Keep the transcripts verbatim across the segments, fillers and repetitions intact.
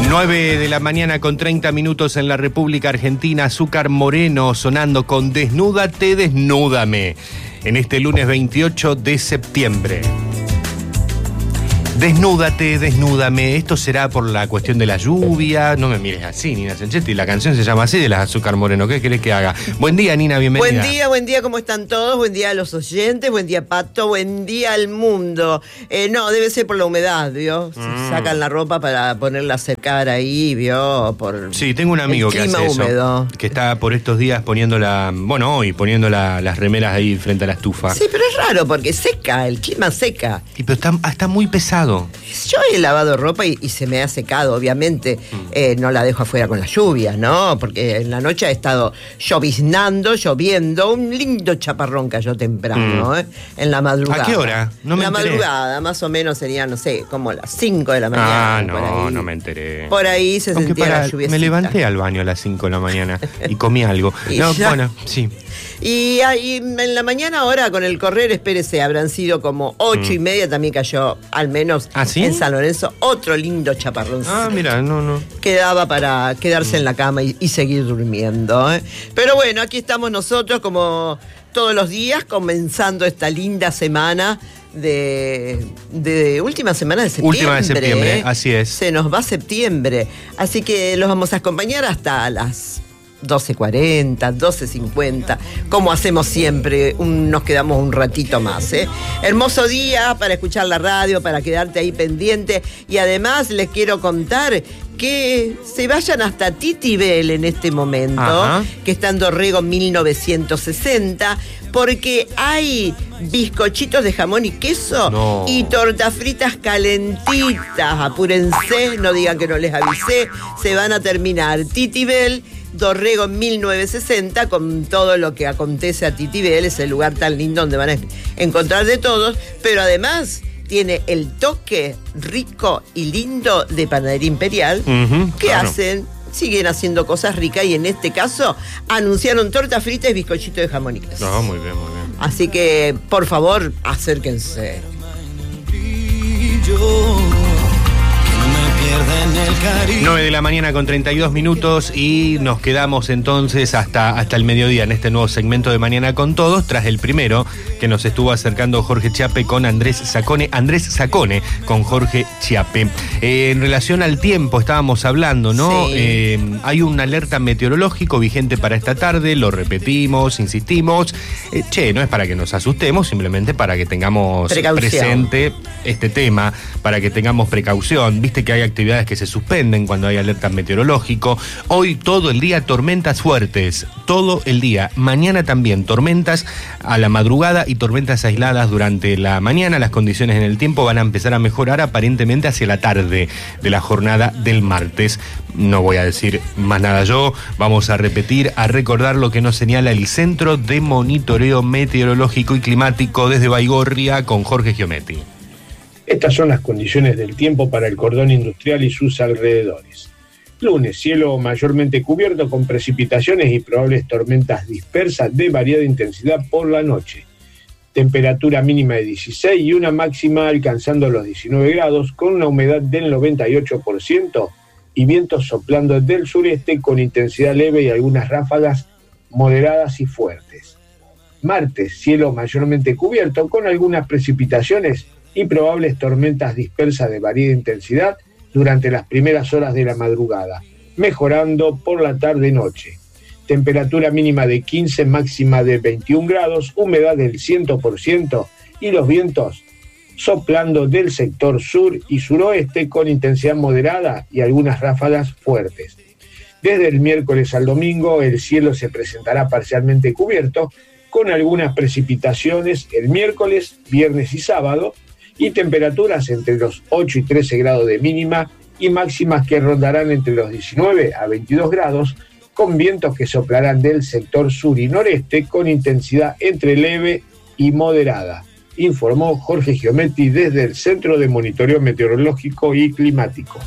nueve de la mañana con treinta minutos en la República Argentina. Azúcar Moreno sonando con Desnúdate, Desnúdame en este lunes veintiocho de septiembre. Desnúdate, desnúdame. Esto será por la cuestión de la lluvia. No me mires así, Nina Sanchetti. La canción se llama así, de las Azúcar Moreno. ¿Qué querés que haga? Buen día, Nina, bienvenida. Buen día, buen día, ¿cómo están todos? Buen día a los oyentes, buen día, Pato, buen día al mundo. Eh, no, debe ser por la humedad, ¿vio? Se mm. sacan la ropa para ponerla a secar ahí, ¿vio? Por sí, tengo un amigo que hace húmedo. eso. Que está por estos días poniéndola, bueno, hoy poniendo la, las remeras ahí frente a la estufa. Sí, pero es raro porque seca, el clima seca. Sí, pero está, está muy pesado. Yo he lavado ropa y, y se me ha secado, obviamente. Mm. Eh, no la dejo afuera con la lluvia, ¿no? Porque en la noche ha estado lloviznando, lloviendo. Un lindo chaparrón cayó temprano, mm. ¿eh? En la madrugada. ¿A qué hora? No me la enteré. madrugada, más o menos sería, no sé, como las cinco de la mañana. Ah, no, no me enteré. Por ahí se Aunque sentía para, la lluvia. Me levanté al baño a las cinco de la mañana y comí algo. No, bueno, sí. Y, y en la mañana ahora con el correr, espérese, habrán sido como ocho mm. y media, también cayó al menos ¿Ah, sí? en San Lorenzo otro lindo chaparrón. Ah, mira, no, no. Quedaba para quedarse mm. en la cama y, y seguir durmiendo, ¿eh? Pero bueno, aquí estamos nosotros como todos los días, comenzando esta linda semana de, de última semana de septiembre. Última de septiembre, ¿eh? Así es. Se nos va septiembre, así que los vamos a acompañar hasta las doce cuarenta, doce cincuenta, como hacemos siempre, un, nos quedamos un ratito más, ¿eh? Hermoso día para escuchar la radio, para quedarte ahí pendiente, y además les quiero contar que se vayan hasta Titibel en este momento, Ajá. que está en Dorrego mil novecientos sesenta, porque hay bizcochitos de jamón y queso no. y tortas fritas calentitas. Apúrense, no digan que no les avisé, se van a terminar. Titibel, Dorrego mil novecientos sesenta, con todo lo que acontece a Titibel, es el lugar tan lindo donde van a encontrar de todos, pero además tiene el toque rico y lindo de Panadería Imperial, uh-huh, que claro. hacen, siguen haciendo cosas ricas, y en este caso anunciaron tortas fritas y bizcochito de jamón y queso. No, muy bien, muy bien. Así que, por favor, acérquense. nueve de la mañana con treinta y dos minutos y nos quedamos entonces hasta, hasta el mediodía en este nuevo segmento de Mañana con Todos, tras el primero que nos estuvo acercando Jorge Chiappe con Andrés Sacone, Andrés Sacone con Jorge Chiappe. Eh, en relación al tiempo estábamos hablando, ¿no? Sí. Eh, hay un alerta meteorológico vigente para esta tarde, lo repetimos, insistimos. Eh, che, no es para que nos asustemos, simplemente para que tengamos precaución. presente este tema, para que tengamos precaución. Viste que hay actividades que se suspenden cuando hay alerta meteorológico. Hoy todo el día tormentas fuertes, todo el día. Mañana también tormentas a la madrugada y tormentas aisladas durante la mañana. Las condiciones en el tiempo van a empezar a mejorar aparentemente hacia la tarde de la jornada del martes. No voy a decir más nada yo, vamos a repetir, a recordar lo que nos señala el Centro de Monitoreo Meteorológico y Climático desde Baigorria con Jorge Giometti. Estas son las condiciones del tiempo para el cordón industrial y sus alrededores. Lunes, cielo mayormente cubierto con precipitaciones y probables tormentas dispersas de variada intensidad por la noche. Temperatura mínima de dieciséis y una máxima alcanzando los diecinueve grados, con una humedad del noventa y ocho por ciento y vientos soplando del sureste con intensidad leve y algunas ráfagas moderadas y fuertes. Martes, cielo mayormente cubierto con algunas precipitaciones y probables tormentas dispersas de variada intensidad durante las primeras horas de la madrugada, mejorando por la tarde-noche. Temperatura mínima de quince, máxima de veintiún grados, humedad del cien por ciento y los vientos soplando del sector sur y suroeste con intensidad moderada y algunas ráfagas fuertes. Desde el miércoles al domingo el cielo se presentará parcialmente cubierto con algunas precipitaciones el miércoles, viernes y sábado, y temperaturas entre los ocho y trece grados de mínima y máximas que rondarán entre los diecinueve a veintidós grados, con vientos que soplarán del sector sur y noreste con intensidad entre leve y moderada, informó Jorge Giometti desde el Centro de Monitoreo Meteorológico y Climático.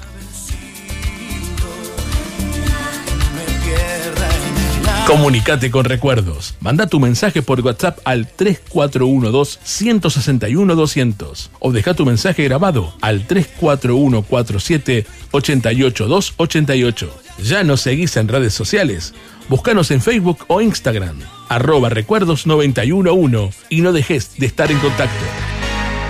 Comunicate con Recuerdos. Manda tu mensaje por WhatsApp al tres cuatro uno dos, uno seis uno, dos cero cero o deja tu mensaje grabado al tres cuatro uno cuatro siete, ocho ocho dos, ocho ocho. ¿Ya nos seguís en redes sociales? Búscanos en Facebook o Instagram, arroba recuerdos noventa y uno uno, y no dejes de estar en contacto.